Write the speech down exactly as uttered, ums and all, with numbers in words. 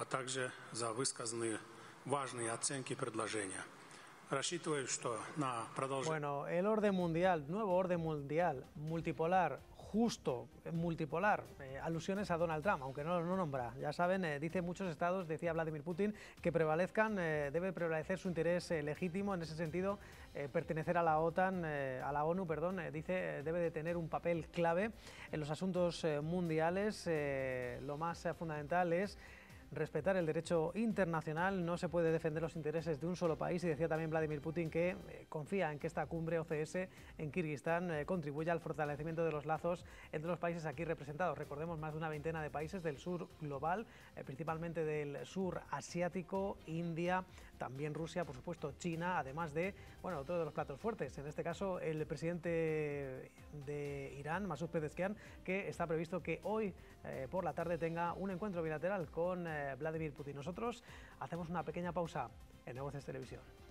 а также за высказанные важные оценки и предложения. Рассчитываю, что на продолжение... Bueno, el orden mundial, nuevo orden mundial, multipolar, justo, multipolar, eh, alusiones a Donald Trump, aunque no lo nombra. Ya saben, eh, dice muchos estados, decía Vladimir Putin, que prevalezcan, eh, debe prevalecer su interés eh, legítimo, en ese sentido, eh, pertenecer a la OTAN, eh, a la ONU, perdón, eh, dice, eh, debe de tener un papel clave en los asuntos eh, mundiales. Eh, lo más eh, fundamental es respetar el derecho internacional, no se puede defender los intereses de un solo país, y decía también Vladimir Putin que eh, confía en que esta cumbre O C S en Kirguistán eh, contribuya al fortalecimiento de los lazos entre los países aquí representados. Recordemos, más de una veintena de países del sur global, eh, principalmente del sur asiático, India, también Rusia, por supuesto China, además de, bueno, otro de los platos fuertes, en este caso el presidente de Irán, Masoud Pezeshkian, que está previsto que hoy eh, por la tarde tenga un encuentro bilateral con eh, Vladimir Putin. Nosotros hacemos una pequeña pausa en Negocios Televisión.